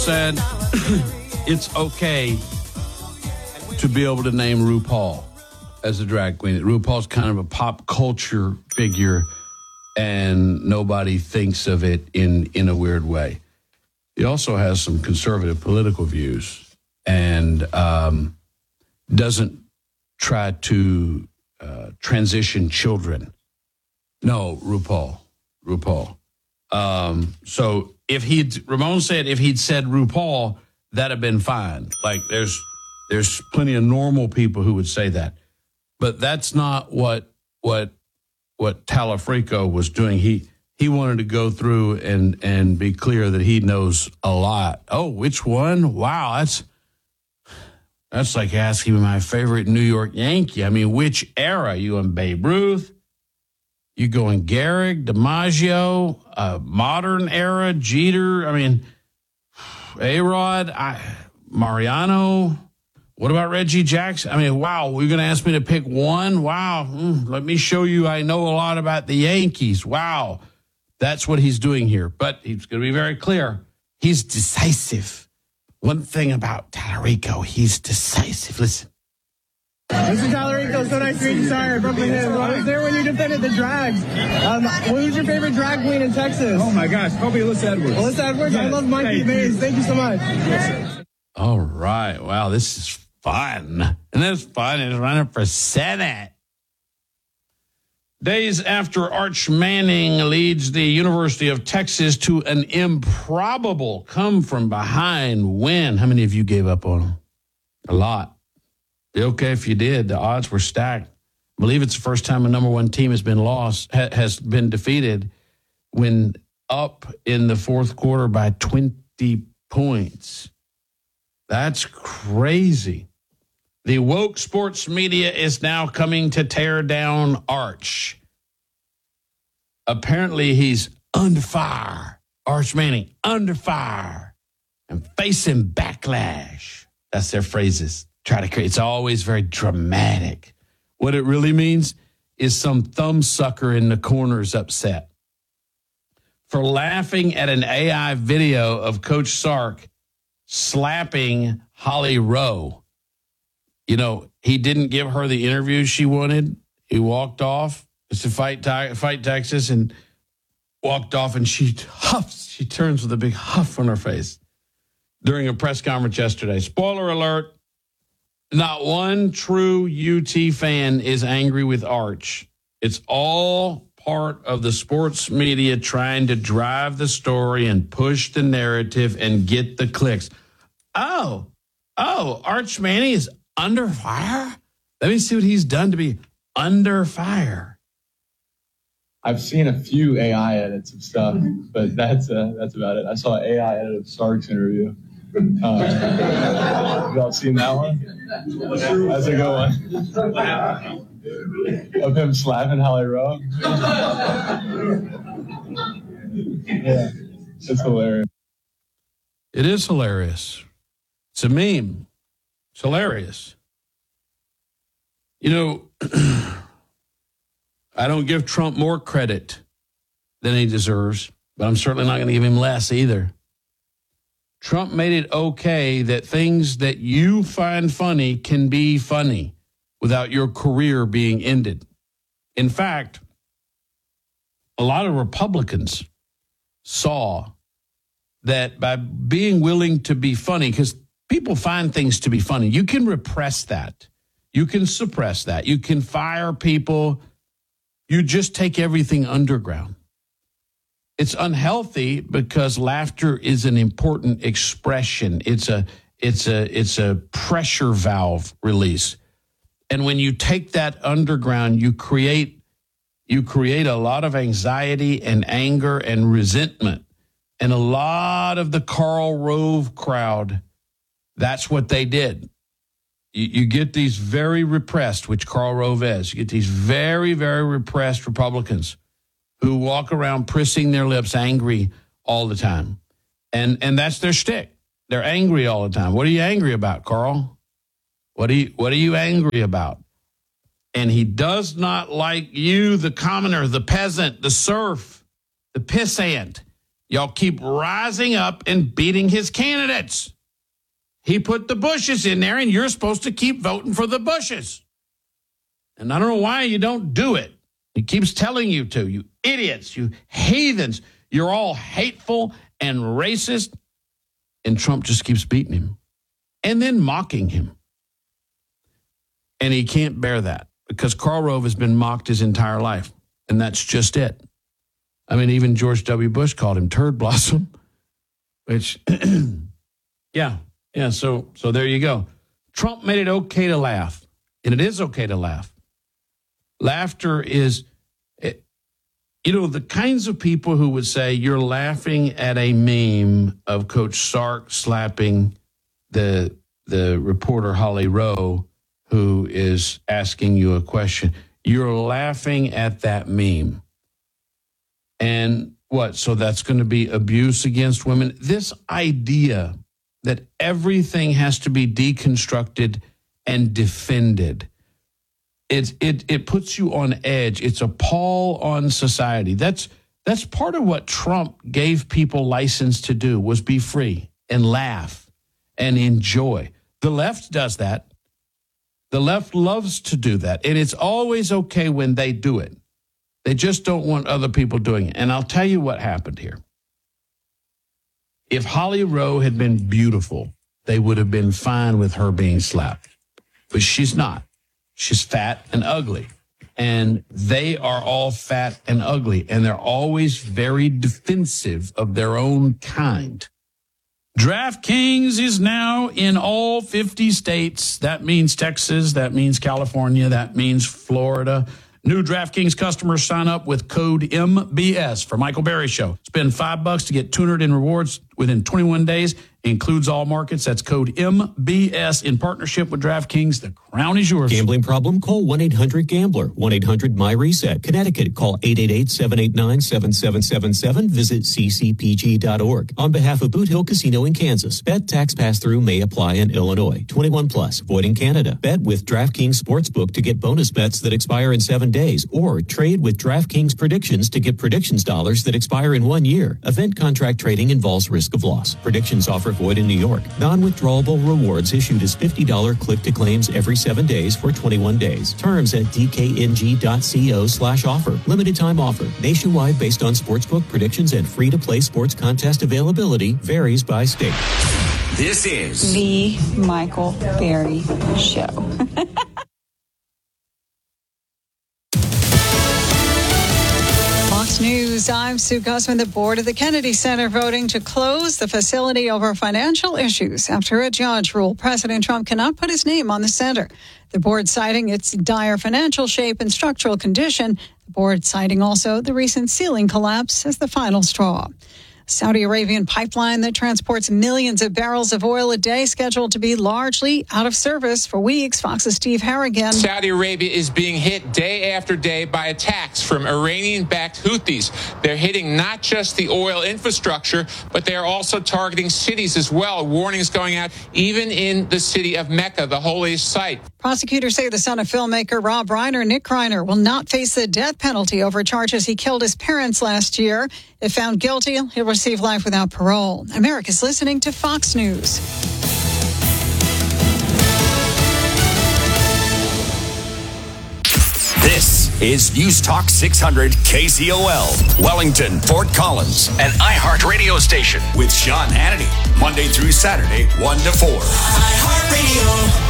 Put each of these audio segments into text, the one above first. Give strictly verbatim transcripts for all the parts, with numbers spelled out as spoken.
said it's okay to be able to name RuPaul as a drag queen. RuPaul's kind of a pop culture figure, and nobody thinks of it in, in a weird way. He also has some conservative political views and um, doesn't try to uh, transition children. No, RuPaul. RuPaul. Um, so if he'd, Ramon said if he'd said RuPaul, that'd have been fine. Like there's, there's plenty of normal people who would say that, but that's not what, what, what Talafrico was doing. He, he wanted to go through and, and be clear that he knows a lot. Oh, which one? Wow. That's, that's like asking me my favorite New York Yankee. I mean, which era? You in Babe Ruth? You going Gehrig, DiMaggio, uh, modern era, Jeter, I mean, A-Rod, I, Mariano. What about Reggie Jackson? I mean, wow, we're going to ask me to pick one? Wow, mm, let me show you I know a lot about the Yankees. Wow, that's what he's doing here. But he's going to be very clear. He's decisive. One thing about Talarico, he's decisive. Listen. Mister Talarico, so nice to meet you. Sorry, I broke my head. I was there when you defended the drags. Um, what was your favorite drag queen in Texas? Oh, my gosh. Probably Alyssa Edwards. Alyssa Edwards? Yeah. I love Monkey Maze. Thank you so much. All right. Wow, this is fun. And this fun is running for Senate. Days after Arch Manning leads the University of Texas to an improbable come-from-behind win. How many of you gave up on him? A lot. Be okay if you did. The odds were stacked. I believe it's the first time a number one team has been lost, ha- has been defeated when up in the fourth quarter by twenty points. That's crazy. The woke sports media is now coming to tear down Arch. Apparently he's under fire. Arch Manning, under fire and facing backlash. That's their phrases. Try to create. It's always very dramatic. What it really means is some thumbsucker in the corner is upset for laughing at an A I video of Coach Sark slapping Holly Rowe. You know, he didn't give her the interview she wanted. He walked off to fight, fight Texas and walked off, and she huffs. She turns with a big huff on her face during a press conference yesterday. Spoiler alert. Not one true U T fan is angry with Arch. It's all part of the sports media trying to drive the story and push the narrative and get the clicks. Oh, oh, Arch Manning is under fire? Let me see what he's done to be under fire. I've seen a few A I edits of stuff, but that's uh, that's about it. I saw an A I edit of Sark's interview. Uh, have y'all seen that one? That's a good one. Of him slapping Holly Rowe. Yeah, it's hilarious. It is hilarious. It's a meme. It's hilarious. You know, I don't give Trump more credit than he deserves, but I'm certainly not going to give him less either. Trump made it okay that things that you find funny can be funny without your career being ended. In fact, a lot of Republicans saw that by being willing to be funny, because people find things to be funny, you can repress that. You can suppress that. You can fire people. You just take everything underground. It's unhealthy because laughter is an important expression. It's a it's a it's a pressure valve release. And when you take that underground, you create you create a lot of anxiety and anger and resentment. And a lot of the Karl Rove crowd, that's what they did. You, you get these very repressed, which Karl Rove is. You get these very, very repressed Republicans who walk around prissing their lips angry all the time. And and that's their shtick. They're angry all the time. What are you angry about, Carl? What are you, what are you angry about? And he does not like you, the commoner, the peasant, the serf, the pissant. Y'all keep rising up and beating his candidates. He put the Bushes in there, and you're supposed to keep voting for the Bushes. And I don't know why you don't do it. He keeps telling you to. You idiots, you heathens. You're all hateful and racist. And Trump just keeps beating him and then mocking him. And he can't bear that because Karl Rove has been mocked his entire life. And that's just it. I mean, even George W. Bush called him Turd Blossom, which, yeah, yeah. So, so there you go. Trump made it okay to laugh, and it is okay to laugh. Laughter is, you know, the kinds of people who would say you're laughing at a meme of Coach Sark slapping the the reporter Holly Rowe, who is asking you a question. You're laughing at that meme. And what? So that's going to be abuse against women? This idea that everything has to be deconstructed and defended, it, it, it puts you on edge. It's a pall on society. That's, that's part of what Trump gave people license to do, was be free and laugh and enjoy. The left does that. The left loves to do that. And it's always okay when they do it. They just don't want other people doing it. And I'll tell you what happened here. If Holly Rowe had been beautiful, they would have been fine with her being slapped. But she's not. She's fat and ugly. And they are all fat and ugly. And they're always very defensive of their own kind. DraftKings is now in all fifty states. That means Texas. That means California. That means Florida. New DraftKings customers sign up with code M B S for Michael Berry Show. Spend five bucks to get two hundred in rewards within twenty-one days. Includes all markets. That's code M B S in partnership with DraftKings. The crown is yours. Gambling problem? Call one eight hundred gambler. one eight hundred my reset. Connecticut, call eight eight eight, seven eight nine, seven seven seven seven. Visit c c p g dot org. On behalf of Boot Hill Casino in Kansas, bet tax pass-through may apply in Illinois. twenty-one plus, void in Canada. Bet with DraftKings Sportsbook to get bonus bets that expire in seven days, or trade with DraftKings Predictions to get predictions dollars that expire in one year. Event contract trading involves risk of loss. Predictions offer void in New York. Non-withdrawable rewards issued as fifty dollars click-to-claims every seven days for twenty-one days. Terms at d k n g dot co slash offer. Limited time offer. Nationwide based on sportsbook predictions and free-to-play sports contest availability. Varies by state. This is The Michael Berry Show. Fox News, I'm Sue Guzman. The board of the Kennedy Center voting to close the facility over financial issues after a judge ruled President Trump cannot put his name on the center. The board citing its dire financial shape and structural condition. The board citing also the recent ceiling collapse as the final straw. Saudi Arabian pipeline that transports millions of barrels of oil a day scheduled to be largely out of service for weeks. Fox's Steve Harrigan. Saudi Arabia is being hit day after day by attacks from Iranian-backed Houthis. They're hitting not just the oil infrastructure, but they are also targeting cities as well. Warnings going out even in the city of Mecca, the holiest site. Prosecutors say the son of filmmaker Rob Reiner, Nick Reiner, will not face the death penalty over charges he killed his parents last year. If found guilty, he'll receive life without parole. America's listening to Fox News. This is News Talk six hundred K C O L, Wellington, Fort Collins, an iHeartRadio station with Sean Hannity, Monday through Saturday, one to four. iHeartRadio.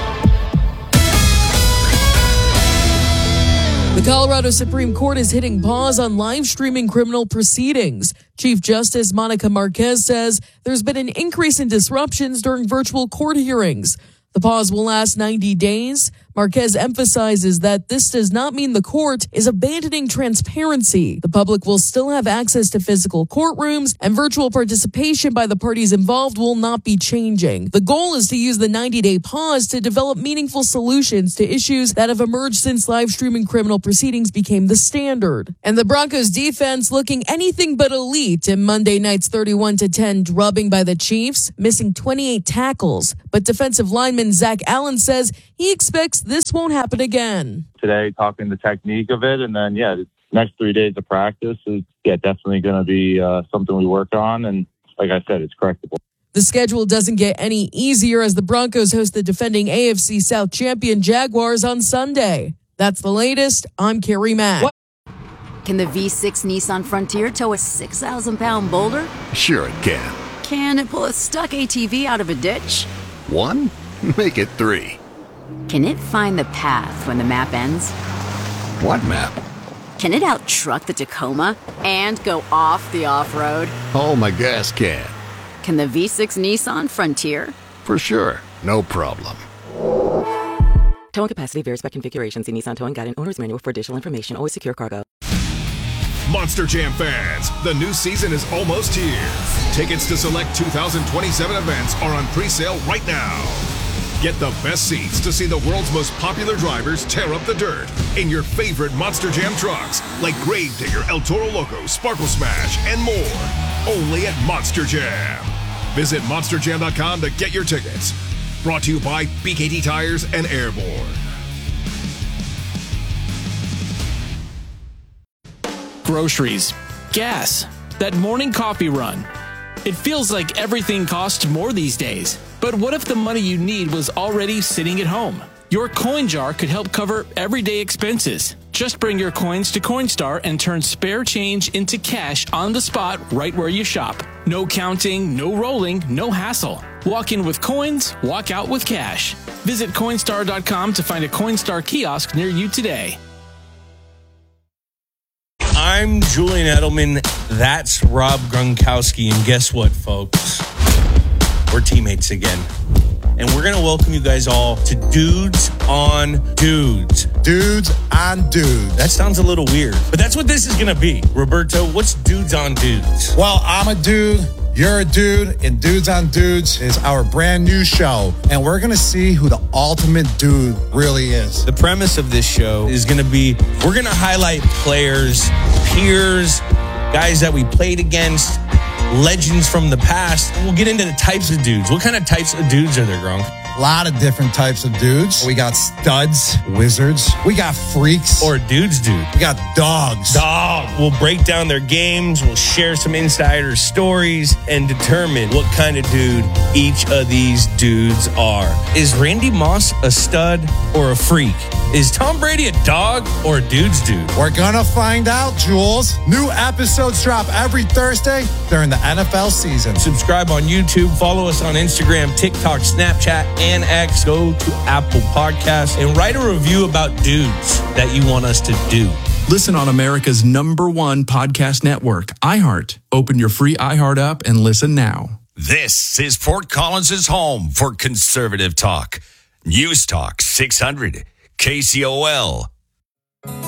The Colorado Supreme Court is hitting pause on live streaming criminal proceedings. Chief Justice Monica Marquez says there's been an increase in disruptions during virtual court hearings. The pause will last ninety days. Marquez emphasizes that this does not mean the court is abandoning transparency. The public will still have access to physical courtrooms, and virtual participation by the parties involved will not be changing. The goal is to use the ninety-day pause to develop meaningful solutions to issues that have emerged since live streaming criminal proceedings became the standard. And the Broncos defense looking anything but elite in Monday night's thirty-one to ten drubbing by the Chiefs, missing twenty-eight tackles. But defensive lineman Zach Allen says he expects this won't happen again. Today, talking the technique of it, and then, yeah, next three days of practice is, yeah, definitely going to be uh, something we work on. And like I said, it's correctable. The schedule doesn't get any easier as the Broncos host the defending A F C South champion Jaguars on Sunday. That's the latest. I'm Carrie Mack. What? Can the V six Nissan Frontier tow a six thousand pound boulder? Sure it can. Can it pull a stuck A T V out of a ditch? One? Make it three. Can it find the path when the map ends? What map? Can it out-truck the Tacoma and go off the off-road? Oh, my gas can. Can the V six Nissan Frontier? For sure. No problem. Towing capacity varies by configuration. See Nissan Towing Guide and Owner's Manual for additional information. Always secure cargo. Monster Jam fans, the new season is almost here. Tickets to select two thousand twenty-seven events are on pre-sale right now. Get the best seats to see the world's most popular drivers tear up the dirt in your favorite Monster Jam trucks like Gravedigger, El Toro Loco, Sparkle Smash, and more. Only at Monster Jam. Visit monster jam dot com to get your tickets. Brought to you by B K T Tires and Airborne. Groceries, gas, that morning coffee run. It feels like everything costs more these days. But what if the money you need was already sitting at home? Your coin jar could help cover everyday expenses. Just bring your coins to Coinstar and turn spare change into cash on the spot right where you shop. No counting, no rolling, no hassle. Walk in with coins, walk out with cash. Visit Coinstar dot com to find a Coinstar kiosk near you today. I'm Julian Edelman. That's Rob Gronkowski. And guess what, folks? We're teammates again. And we're going to welcome you guys all to Dudes on Dudes. Dudes on Dudes. That sounds a little weird, but that's what this is going to be. Roberto, what's Dudes on Dudes? Well, I'm a dude. You're a dude, and Dudes on Dudes is our brand new show, and we're going to see who the ultimate dude really is. The premise of this show is going to be, we're going to highlight players, peers, guys that we played against, legends from the past. We'll get into the types of dudes. What kind of types of dudes are there, Gronk? A lot of different types of dudes. We got studs, wizards. We got freaks. Or dudes, dude. We got dogs. Dog. We'll break down their games. We'll share some insider stories and determine what kind of dude each of these dudes are. Is Randy Moss a stud or a freak? Is Tom Brady a dog or a dude's dude? We're gonna find out, Jules. New episodes drop every Thursday during the N F L season. Subscribe on YouTube. Follow us on Instagram, TikTok, Snapchat, and X. Go to Apple Podcasts and write a review about dudes that you want us to do. Listen on America's number one podcast network, iHeart. Open your free iHeart app and listen now. This is Fort Collins' home for conservative talk. News Talk six hundred K C O L.